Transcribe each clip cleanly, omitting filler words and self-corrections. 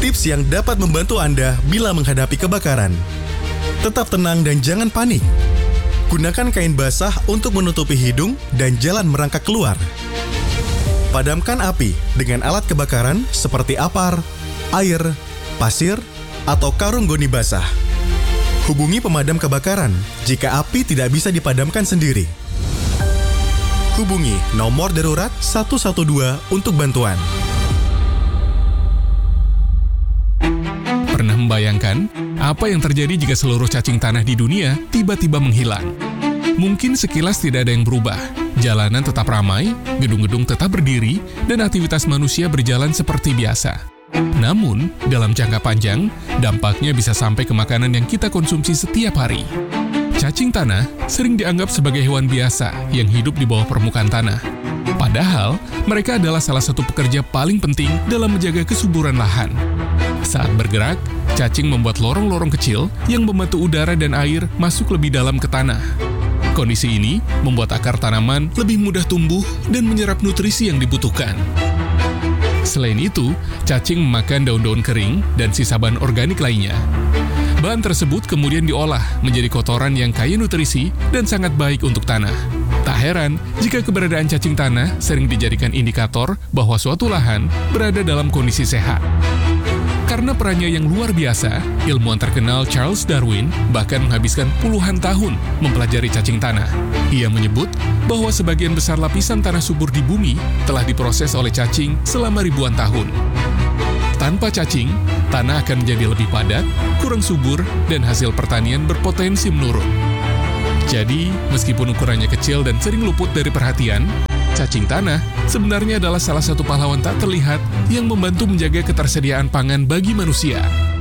Tips yang dapat membantu Anda bila menghadapi kebakaran. Tetap tenang dan jangan panik. Gunakan kain basah untuk menutupi hidung dan jalan merangkak keluar. Padamkan api dengan alat kebakaran seperti apar, air, pasir, atau karung goni basah. Hubungi pemadam kebakaran jika api tidak bisa dipadamkan sendiri. Hubungi nomor darurat 112 untuk bantuan. Pernah membayangkan apa yang terjadi jika seluruh cacing tanah di dunia tiba-tiba menghilang? Mungkin sekilas tidak ada yang berubah. Jalanan tetap ramai, gedung-gedung tetap berdiri, dan aktivitas manusia berjalan seperti biasa. Namun, dalam jangka panjang, dampaknya bisa sampai ke makanan yang kita konsumsi setiap hari. Cacing tanah sering dianggap sebagai hewan biasa yang hidup di bawah permukaan tanah. Padahal, mereka adalah salah satu pekerja paling penting dalam menjaga kesuburan lahan. Saat bergerak, cacing membuat lorong-lorong kecil yang membantu udara dan air masuk lebih dalam ke tanah. Kondisi ini membuat akar tanaman lebih mudah tumbuh dan menyerap nutrisi yang dibutuhkan. Selain itu, cacing memakan daun-daun kering dan sisa bahan organik lainnya. Bahan tersebut kemudian diolah menjadi kotoran yang kaya nutrisi dan sangat baik untuk tanah. Tak heran jika keberadaan cacing tanah sering dijadikan indikator bahwa suatu lahan berada dalam kondisi sehat. Karena perannya yang luar biasa, ilmuwan terkenal Charles Darwin bahkan menghabiskan puluhan tahun mempelajari cacing tanah. Ia menyebut bahwa sebagian besar lapisan tanah subur di bumi telah diproses oleh cacing selama ribuan tahun. Tanpa cacing, tanah akan menjadi lebih padat, kurang subur, dan hasil pertanian berpotensi menurun. Jadi, meskipun ukurannya kecil dan sering luput dari perhatian, cacing tanah sebenarnya adalah salah satu pahlawan tak terlihat yang membantu menjaga ketersediaan pangan bagi manusia.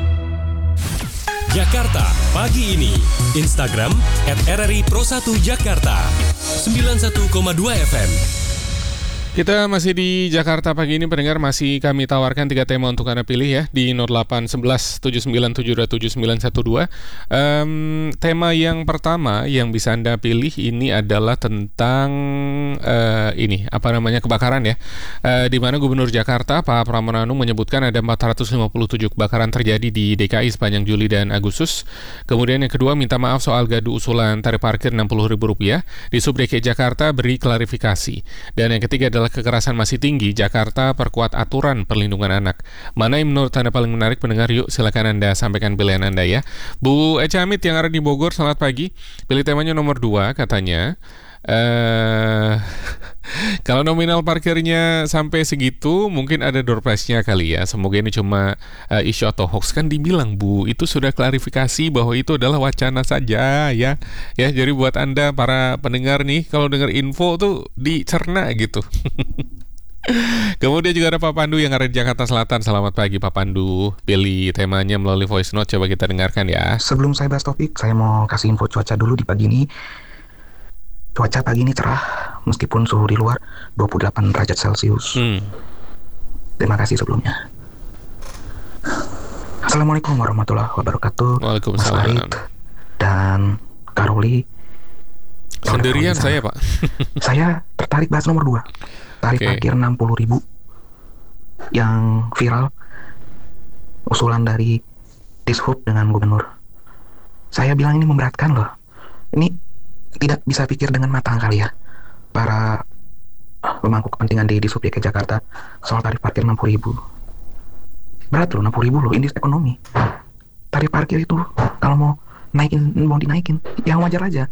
Jakarta Pagi Ini. Instagram @RRI Pro1Jakarta 91,2 FM. Kita masih di Jakarta Pagi Ini, pendengar, masih kami tawarkan 3 tema untuk Anda pilih ya di 0811 797 7912. Tema yang pertama yang bisa Anda pilih ini adalah tentang kebakaran ya. Di mana Gubernur Jakarta Pak Pramono Anung menyebutkan ada 457 kebakaran terjadi di DKI sepanjang Juli dan Agustus. Kemudian yang kedua, minta maaf soal gaduh usulan tarif parkir Rp60.000. Di Sub DKI Jakarta beri klarifikasi. Dan yang ketiga adalah kekerasan masih tinggi, Jakarta perkuat aturan perlindungan anak. Mana yang menurut Anda paling menarik, pendengar? Yuk, silakan Anda sampaikan pilihan Anda ya. Bu Eca Amit yang ada di Bogor, selamat pagi. Pilih temanya nomor 2 katanya. Kalau nominal parkirnya sampai segitu, mungkin ada door prize-nya kali ya. Semoga ini cuma isu atau hoax. Kan dibilang, Bu, itu sudah klarifikasi bahwa itu adalah wacana saja ya. Ya, jadi buat Anda para pendengar nih, kalau dengar info tuh dicerna gitu. Kemudian juga ada Pak Pandu yang ada di Jakarta Selatan. Selamat pagi Pak Pandu. Pilih temanya melalui voice note, coba kita dengarkan ya. Sebelum saya bahas topik, saya mau kasih info cuaca dulu di pagi ini. Cuaca pagi ini cerah, meskipun suhu di luar 28 derajat Celcius. Terima kasih sebelumnya. Assalamualaikum warahmatullahi wabarakatuh. Waalaikumsalam. Mas Farid dan Karoli. Sendirian saya, Pak. Saya tertarik bahas nomor 2. Tarif parkir 60.000 yang viral, usulan dari Dishub dengan Gubernur. Saya bilang ini memberatkan loh. Ini tidak bisa pikir dengan matang kali ya para pemangku kepentingan di Sub DKI Jakarta soal tarif parkir 60.000. Berat loh, 60.000 loh, indeks ekonomi. Tarif parkir itu kalau mau dinaikin ya wajar aja.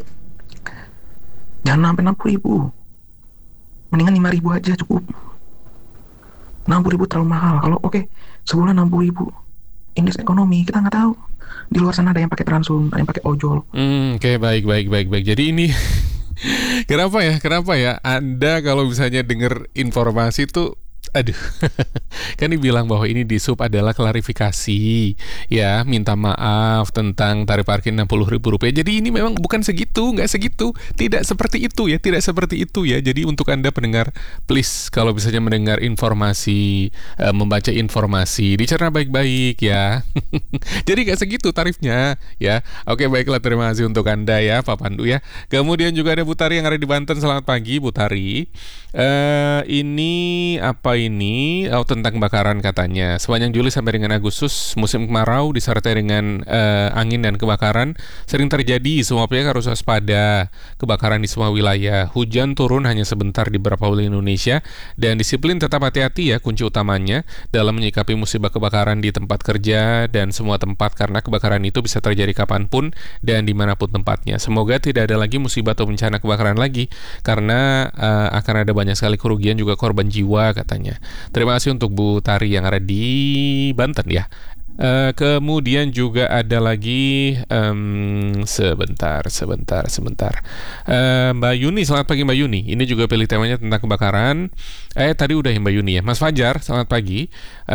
Jangan sampai 60.000. Mendingan 5.000 aja cukup. 60.000 terlalu mahal. Kalau sebulan 60.000 indeks ekonomi, kita nggak tahu. Di luar sana ada yang pakai transum, ada yang pakai ojol. Baik. Jadi ini kenapa ya Anda kalau misalnya dengar informasi tuh Aduh, kan dibilang bahwa ini di sub adalah klarifikasi, ya, minta maaf tentang tarif parkir Rp60.000. Jadi ini memang bukan segitu, nggak segitu, tidak seperti itu ya. Jadi untuk Anda pendengar, please kalau misalnya mendengar informasi, membaca informasi, dicerna baik-baik ya. Jadi nggak segitu tarifnya, ya. Oke, baiklah, terima kasih untuk Anda ya, Pak Pandu ya. Kemudian juga ada Bu Tari yang ada di Banten. Selamat pagi, Bu Tari. Ini apa ini tentang kebakaran katanya. Sepanjang Juli sampai dengan Agustus, musim kemarau disertai dengan angin dan kebakaran sering terjadi. Semua pihak harus waspada kebakaran di semua wilayah. Hujan turun hanya sebentar di beberapa wilayah Indonesia, dan disiplin tetap hati-hati ya kunci utamanya dalam menyikapi musibah kebakaran di tempat kerja dan semua tempat, karena kebakaran itu bisa terjadi kapanpun dan dimanapun tempatnya. Semoga tidak ada lagi musibah atau bencana kebakaran lagi, karena akan ada banyak sekali kerugian juga korban jiwa katanya. Terima kasih untuk Bu Tari yang ada di Banten ya. Kemudian juga ada lagi sebentar. Mbak Yuni, selamat pagi Mbak Yuni. Ini juga pilih temanya tentang kebakaran. Tadi udah ya Mbak Yuni ya. Mas Fajar, selamat pagi.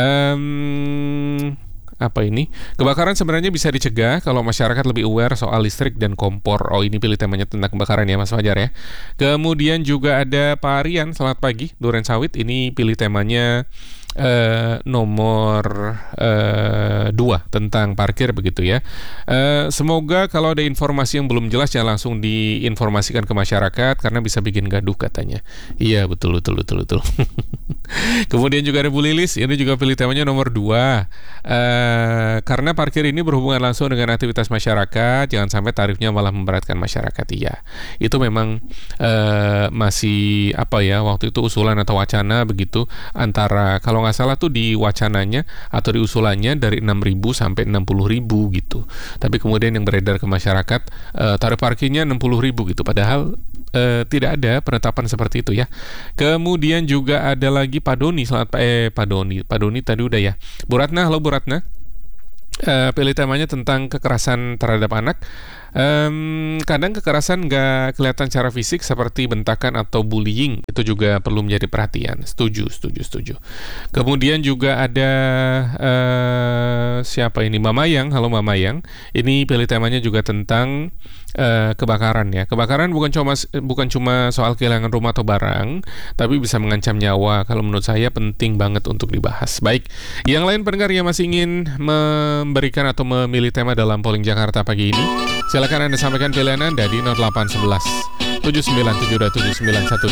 Apa ini? Kebakaran sebenarnya bisa dicegah kalau masyarakat lebih aware soal listrik dan kompor. Oh, ini pilih temanya tentang kebakaran ya Mas Fajar ya. Kemudian juga ada Pak Arian, selamat pagi, Duren Sawit. Ini pilih temanya nomor 2 tentang parkir begitu ya. Semoga kalau ada informasi yang belum jelas jangan langsung diinformasikan ke masyarakat, karena bisa bikin gaduh katanya. Iya betul. Kemudian juga ada Bu Lilis, ini juga pilih temanya nomor 2. Karena parkir ini berhubungan langsung dengan aktivitas masyarakat, jangan sampai tarifnya malah memberatkan masyarakat. Iya, itu memang masih waktu itu usulan atau wacana begitu, antara kalau nggak salah tuh di wacananya atau di usulannya dari 6.000 sampai 60.000 gitu. Tapi kemudian yang beredar ke masyarakat tarif parkirnya 60.000 gitu. Padahal tidak ada penetapan seperti itu ya. Kemudian juga ada lagi Pak Doni, Pak Doni tadi udah ya. Bu Ratna, halo Bu Ratna. Pilih temanya tentang kekerasan terhadap anak. Kadang kekerasan nggak kelihatan secara fisik seperti bentakan atau bullying, itu juga perlu menjadi perhatian. Setuju. Kemudian juga ada siapa ini? Mama Yang, halo Mama Yang. Ini pilih temanya juga tentang kebakaran ya. Kebakaran bukan cuma soal kehilangan rumah atau barang, tapi bisa mengancam nyawa. Kalau menurut saya penting banget untuk dibahas. Baik, yang lain pendengar yang masih ingin memberikan atau memilih tema dalam polling Jakarta pagi ini, silakan Anda sampaikan pilihan Anda di 0811 79727911.